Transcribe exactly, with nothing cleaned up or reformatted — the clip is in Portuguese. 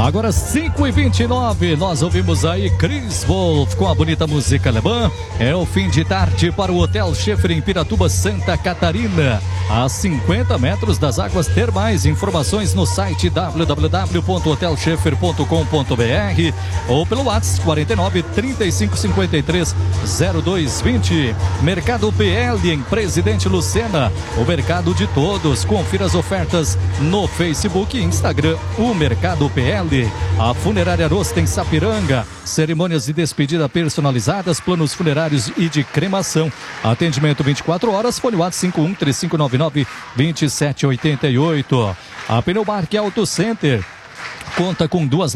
Agora cinco e vinte e nove, nós ouvimos aí Chris Wolf com a bonita música alemã. É o fim de tarde para o Hotel Scheffer em Piratuba, Santa Catarina, a cinquenta metros das águas termais. Informações no site w w w ponto hotel scheffer ponto com ponto b r ou pelo WhatsApp quarenta e nove, trinta e cinco, cinquenta e três, zero dois vinte. Mercado P L em Presidente Lucena, o mercado de todos. Confira as ofertas no Facebook e Instagram, o Mercado P L. A Funerária Rosta em Sapiranga, cerimônias de despedida personalizadas, planos funerários e de cremação. Atendimento vinte e quatro horas, fone WhatsApp cinco um três cinco nove nove, dois sete oito oito. A Pneumark Auto Center conta com duas